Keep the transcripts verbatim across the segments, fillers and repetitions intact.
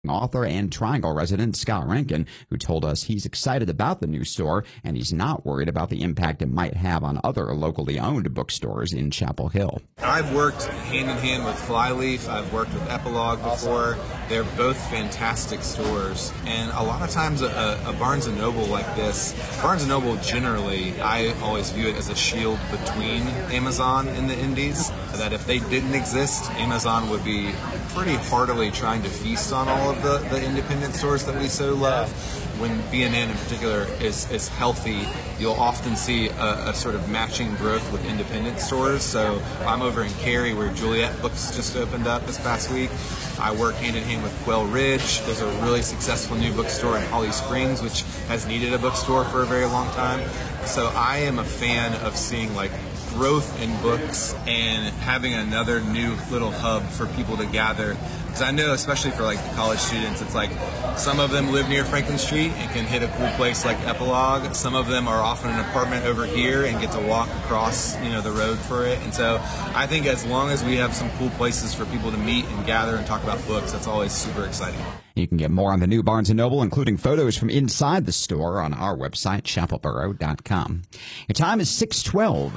author and Triangle resident Scott Rankin, who told us he's excited about the new store and he's not worried about the impact it might have on other locally owned bookstores in Chapel Hill. I've worked hand in hand with Flyleaf. I've worked with Epilogue before. They're both fantastic stores, and a lot of times a, a Barnes and Noble like this, Barnes and Noble generally, I always view it as a shield between Amazon and the indies, that if they didn't exist, Amazon would be pretty heartily trying to feast on all of the, the independent stores that we so love. When B and N in particular is, is healthy, you'll often see a, a sort of matching growth with independent stores. So I'm over in Cary where Juliet Books just opened up this past week. I work hand in hand with Quail Ridge. There's a really successful new bookstore in Holly Springs, which has needed a bookstore for a very long time. So I am a fan of seeing like growth in books and having another new little hub for people to gather. Because I know, especially for like the college students, it's like some of them live near Franklin Street and can hit a cool place like Epilogue. Some of them are often in an apartment over here and get to walk across, you know, the road for it. And so I think as long as we have some cool places for people to meet and gather and talk about books, that's always super exciting. You can get more on the new Barnes and Noble, including photos from inside the store, on our website, chapel borough dot com. Your time is six twelve.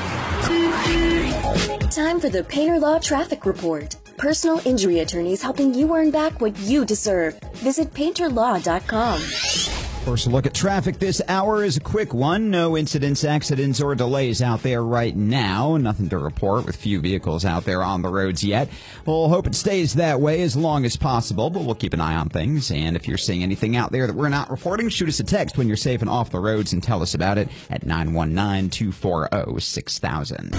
Time for the Painter Law Traffic Report. Personal injury attorneys helping you earn back what you deserve. Visit painter law dot com. First look at traffic this hour is a quick one. No incidents, accidents, or delays out there right now. Nothing to report with few vehicles out there on the roads yet. We'll hope it stays that way as long as possible, but we'll keep an eye on things. And if you're seeing anything out there that we're not reporting, shoot us a text when you're safe and off the roads and tell us about it at nine one nine, two four zero, six thousand.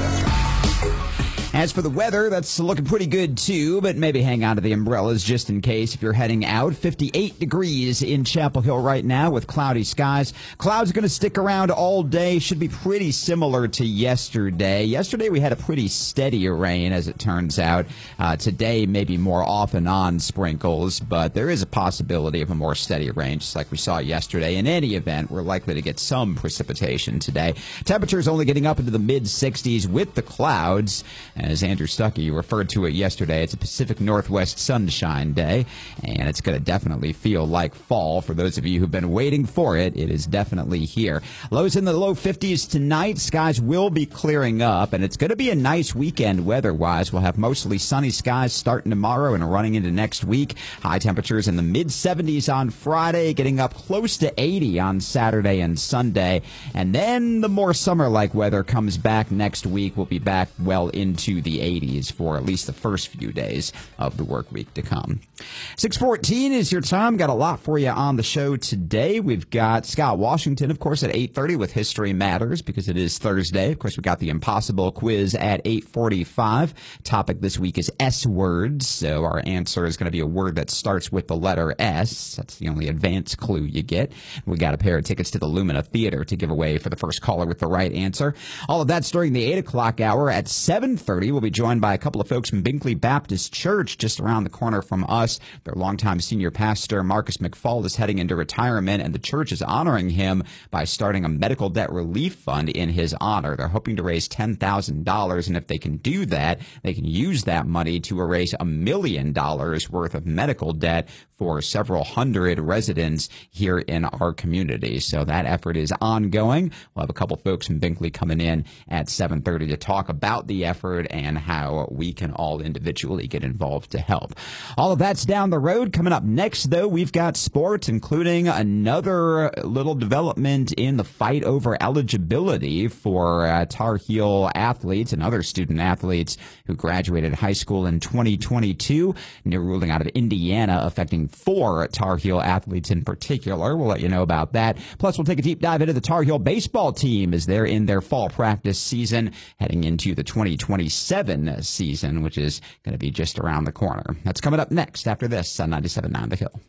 As for the weather, that's looking pretty good, too, but maybe hang on to the umbrellas just in case if you're heading out. fifty-eight degrees in Chapel Hill right now with cloudy skies. Clouds are going to stick around all day. Should be pretty similar to yesterday. Yesterday we had a pretty steady rain, as it turns out. Uh, today, maybe more off and on sprinkles, but there is a possibility of a more steady rain, just like we saw yesterday. In any event, we're likely to get some precipitation today. Temperatures only getting up into the mid sixties with the clouds. As Andrew Stuckey referred to it yesterday, it's a Pacific Northwest sunshine day, and it's going to definitely feel like fall. For those of you who've been waiting for it, it is definitely here. Lows in the low fifties tonight. Skies will be clearing up, and it's going to be a nice weekend weather-wise. We'll have mostly sunny skies starting tomorrow and running into next week. High temperatures in the mid seventies on Friday, getting up close to eighty on Saturday and Sunday. And then the more summer-like weather comes back next week. We'll be back well into the eighties for at least the first few days of the work week to come. six fourteen is your time. Got a lot for you on the show today. We've got Scott Washington, of course, at eight thirty with History Matters because it is Thursday. Of course, we've got the Impossible quiz at eight forty-five. Topic this week is S words. So our answer is going to be a word that starts with the letter S. That's the only advance clue you get. We got a pair of tickets to the Lumina Theater to give away for the first caller with the right answer. All of that's during the eight o'clock hour. At seven thirty, we'll be joined by a couple of folks from Binkley Baptist Church just around the corner from us. Their longtime senior pastor, Marcus McFall, is heading into retirement, and the church is honoring him by starting a medical debt relief fund in his honor. They're hoping to raise ten thousand dollars, and if they can do that, they can use that money to erase a million dollars worth of medical debt for several hundred residents here in our community. So that effort is ongoing. We'll have a couple folks from Binkley coming in at seven thirty to talk about the effort and how we can all individually get involved to help. All of that's down the road. Coming up next, though, we've got sports, including another little development in the fight over eligibility for uh, Tar Heel athletes and other student athletes who graduated high school in twenty twenty-two. New ruling out of Indiana affecting four Tar Heel athletes in particular. We'll let you know about that. Plus, we'll take a deep dive into the Tar Heel baseball team as they're in their fall practice season, heading into the twenty twenty-seven season, which is going to be just around the corner. That's coming up next after this on ninety-seven point nine The Hill.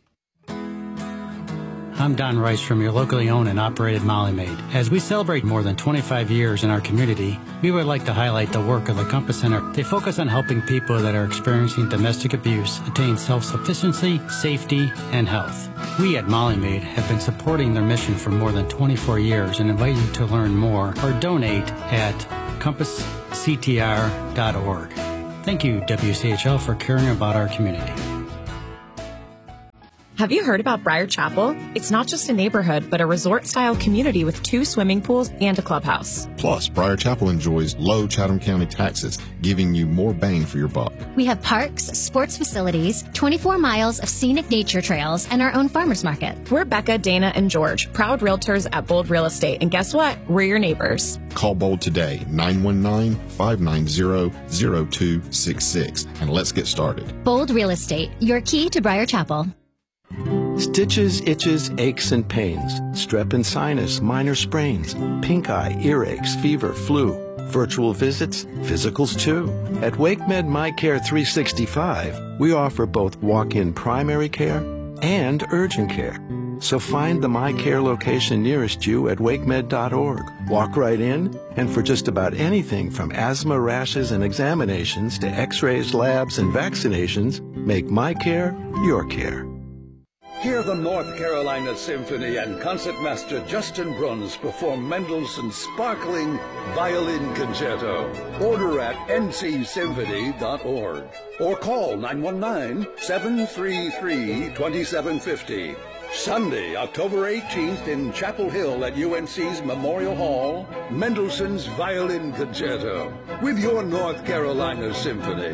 I'm Don Rice from your locally owned and operated Molly Maid. As we celebrate more than twenty-five years in our community, we would like to highlight the work of the Compass Center. They focus on helping people that are experiencing domestic abuse attain self-sufficiency, safety, and health. We at Molly Maid have been supporting their mission for more than twenty-four years and invite you to learn more or donate at compass c t r dot org. Thank you, W C H L, for caring about our community. Have you heard about Briar Chapel? It's not just a neighborhood, but a resort-style community with two swimming pools and a clubhouse. Plus, Briar Chapel enjoys low Chatham County taxes, giving you more bang for your buck. We have parks, sports facilities, twenty-four miles of scenic nature trails, and our own farmers market. We're Becca, Dana, and George, proud realtors at Bold Real Estate. And guess what? We're your neighbors. Call Bold today, nine one nine, five nine zero, zero two six six, and let's get started. Bold Real Estate, your key to Briar Chapel. Stitches, itches, aches, and pains, strep and sinus, minor sprains, pink eye, earaches, fever, flu, virtual visits, physicals too. At WakeMed MyCare three sixty-five, we offer both walk-in primary care and urgent care. So find the MyCare location nearest you at wakemed dot org. Walk right in, and for just about anything from asthma, rashes, and examinations to x-rays, labs, and vaccinations, make MyCare your care. Hear the North Carolina Symphony and concertmaster Justin Bruns perform Mendelssohn's sparkling Violin Concerto. Order at n c symphony dot org or call nine one nine, seven three three, two seven five zero. Sunday, October eighteenth in Chapel Hill at U N C's Memorial Hall, Mendelssohn's Violin Concerto with your North Carolina Symphony.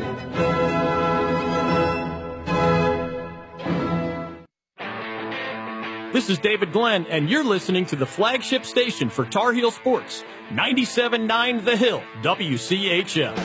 This is David Glenn, and you're listening to the flagship station for Tar Heel Sports, ninety-seven point nine The Hill, W C H L.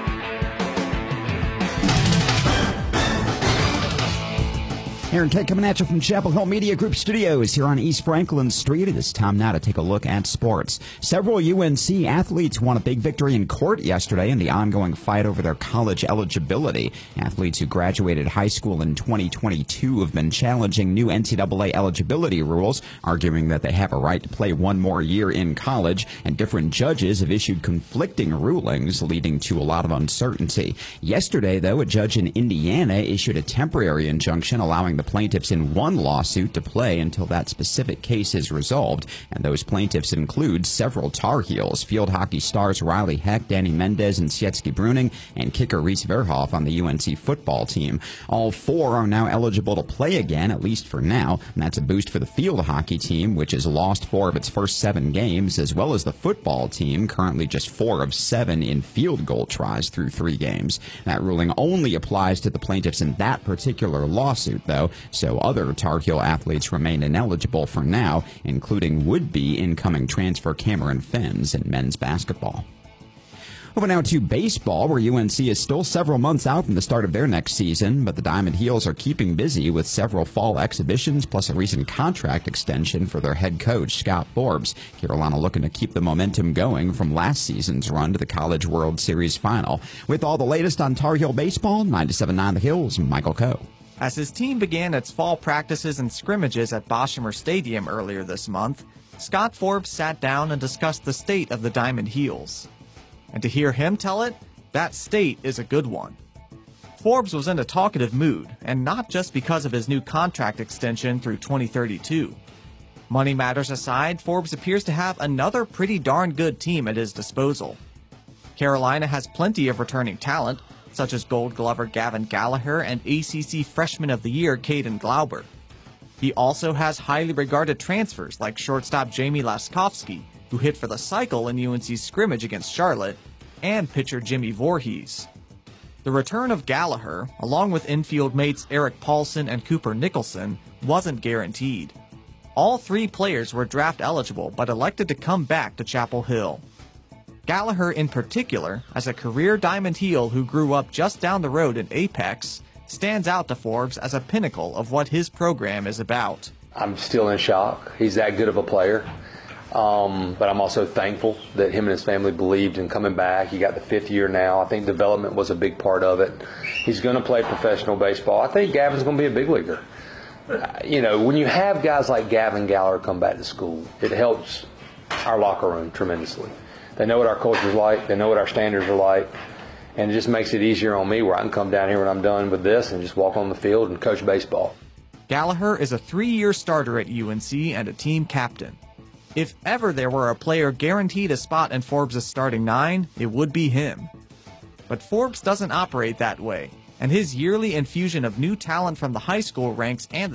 Aaron Tate coming at you from Chapel Hill Media Group Studios here on East Franklin Street. It is time now to take a look at sports. Several U N C athletes won a big victory in court yesterday in the ongoing fight over their college eligibility. Athletes who graduated high school in twenty twenty-two have been challenging new N C double A eligibility rules, arguing that they have a right to play one more year in college, and different judges have issued conflicting rulings, leading to a lot of uncertainty. Yesterday, though, a judge in Indiana issued a temporary injunction allowing the plaintiffs in one lawsuit to play until that specific case is resolved, and those plaintiffs include several Tar Heels, field hockey stars Riley Heck, Danny Mendez, and Sietski Bruning, and kicker Reese Verhoff on the U N C football team. All four are now eligible to play again, at least for now, and that's a boost for the field hockey team, which has lost four of its first seven games, as well as the football team, currently just four of seven in field goal tries through three games. That ruling only applies to the plaintiffs in that particular lawsuit, though, so other Tar Heel athletes remain ineligible for now, including would-be incoming transfer Cameron Fenns in men's basketball. Over now to baseball, where U N C is still several months out from the start of their next season, but the Diamond Heels are keeping busy with several fall exhibitions plus a recent contract extension for their head coach, Scott Forbes. Carolina looking to keep the momentum going from last season's run to the College World Series final. With all the latest on Tar Heel baseball, ninety-seven point nine The Hills, Michael Coe. As his team began its fall practices and scrimmages at Boshemer Stadium earlier this month, Scott Forbes sat down and discussed the state of the Diamond Heels. And to hear him tell it, that state is a good one. Forbes was in a talkative mood, and not just because of his new contract extension through twenty thirty-two. Money matters aside, Forbes appears to have another pretty darn good team at his disposal. Carolina has plenty of returning talent, such as Gold Glover Gavin Gallagher and A C C Freshman of the Year Caden Glauber. He also has highly regarded transfers like shortstop Jamie Laskowski, who hit for the cycle in U N C's scrimmage against Charlotte, and pitcher Jimmy Voorhees. The return of Gallagher, along with infield mates Eric Paulson and Cooper Nicholson, wasn't guaranteed. All three players were draft eligible but elected to come back to Chapel Hill. Gallagher in particular, as a career Diamond Heel who grew up just down the road in Apex, stands out to Forbes as a pinnacle of what his program is about. I'm still in shock. He's that good of a player. Um, but I'm also thankful that him and his family believed in coming back. He got the fifth year now. I think development was a big part of it. He's going to play professional baseball. I think Gavin's going to be a big leaguer. Uh, you know, when you have guys like Gavin Gallagher come back to school, it helps our locker room tremendously. They know what our culture's like. They know what our standards are like. And it just makes it easier on me where I can come down here when I'm done with this and just walk on the field and coach baseball. Gallagher is a three-year starter at U N C and a team captain. If ever there were a player guaranteed a spot in Forbes' starting nine, it would be him. But Forbes doesn't operate that way, and his yearly infusion of new talent from the high school ranks and the